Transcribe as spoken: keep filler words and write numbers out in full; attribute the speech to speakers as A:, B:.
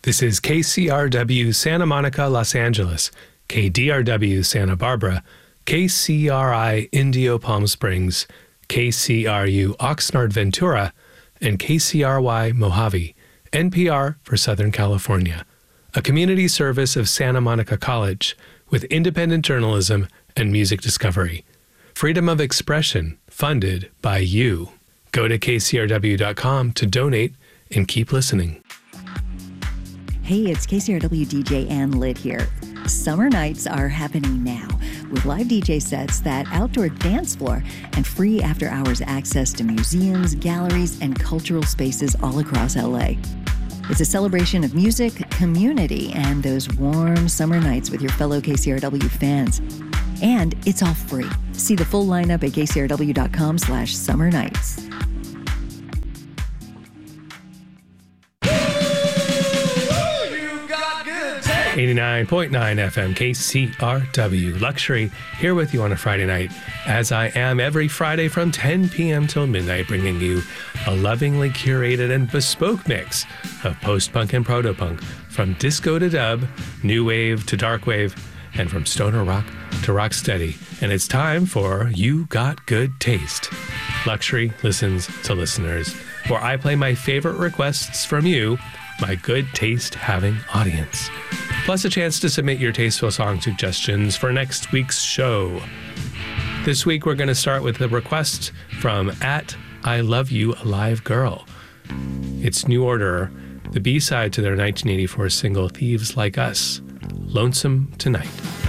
A: This is K C R W Santa Monica, Los Angeles, K D R W Santa Barbara, K C R I Indio Palm Springs, K C R U Oxnard Ventura, and K C R Y Mojave, N P R for Southern California, a community service of Santa Monica College with independent journalism and music discovery. Freedom of expression, funded by you. Go to K C R W dot com to donate and keep listening.
B: Hey, it's K C R W D J Ann Litt here. Summer nights are happening now with live D J sets, that outdoor dance floor, and free after-hours access to museums, galleries, and cultural spaces all across L A. It's a celebration of music, community, and those warm summer nights with your fellow K C R W fans. And it's all free. See the full lineup at K C R W dot com slash summer nights.
A: eighty-nine point nine F M K C R W Luxury, here with you on a Friday night, as I am every Friday from ten p.m. till midnight, bringing you a lovingly curated and bespoke mix of post-punk and proto-punk, from disco to dub, new wave to dark wave, and from stoner rock to rock steady. And it's time for You Got Good Taste. Luxury listens to listeners, where I play my favorite requests from you, my good taste-having audience. Plus a chance to submit your tasteful song suggestions for next week's show. This week we're going to start with a request from at I Love You Alive Girl. It's New Order, the B-side to their nineteen eighty-four single Thieves Like Us, Lonesome Tonight.